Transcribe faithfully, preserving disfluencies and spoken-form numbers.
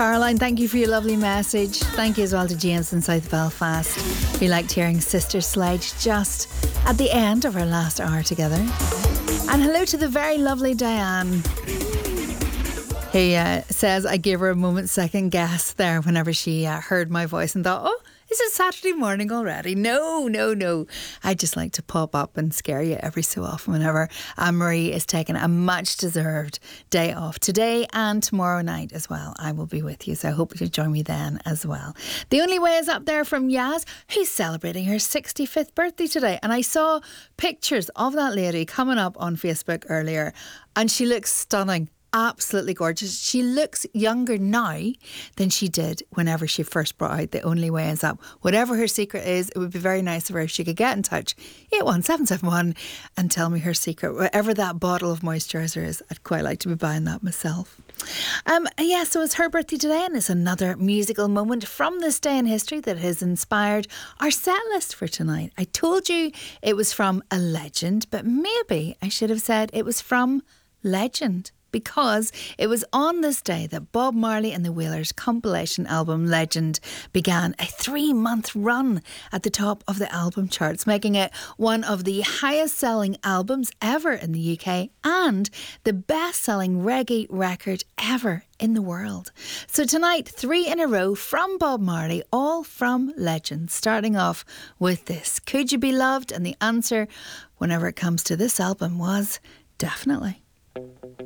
Caroline, thank you for your lovely message. Thank you as well to James in South Belfast, who liked hearing Sister Sledge just at the end of our last hour together. And hello to the very lovely Diane, who uh, says I gave her a moment's second guess there whenever she uh, heard my voice and thought, oh, is it Saturday morning already? No, no, no. I just like to pop up and scare you every so often whenever Anne-Marie is taking a much deserved day off. Today and tomorrow night as well, I will be with you. So I hope you'll join me then as well. The Only Way is up there from Yaz, who's celebrating her sixty-fifth birthday today. And I saw pictures of that lady coming up on Facebook earlier, and she looks stunning. Absolutely gorgeous. She looks younger now than she did whenever she first brought out The Only Way Is Up. Whatever her secret is, it would be very nice of her if she could get in touch, eight one seven seven one, and tell me her secret. Whatever that bottle of moisturiser is, I'd quite like to be buying that myself. Um, yeah, so it's her birthday today, and it's another musical moment from this day in history that has inspired our set list for tonight. I told you it was from a legend, but maybe I should have said it was from legend, because it was on this day that Bob Marley and the Wailers compilation album Legend began a three-month run at the top of the album charts, making it one of the highest-selling albums ever in the U K and the best-selling reggae record ever in the world. So tonight, three in a row from Bob Marley, all from Legend, starting off with this. Could You Be Loved? And the answer, whenever it comes to this album, was definitely.